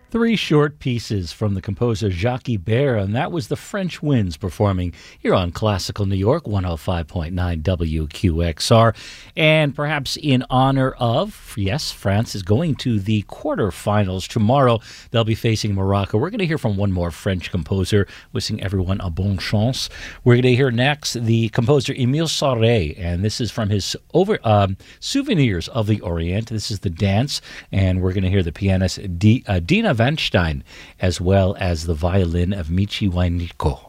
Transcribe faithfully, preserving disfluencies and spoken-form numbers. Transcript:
Three short pieces from the composer Jacques Ibert, and that was the French Winds performing here on Classical New York, one oh five point nine W Q X R. And perhaps in honor of, yes, France is going to the quarterfinals tomorrow. They'll be facing Morocco. We're going to hear from one more French composer, wishing everyone a bonne chance. We're going to hear next the composer Émile Sauret, and this is from his over um, Souvenirs of the Orient. This is the dance, and we're going to hear the pianist D, uh, Dina Weinstein, as well as the violin of Michi Weiniko.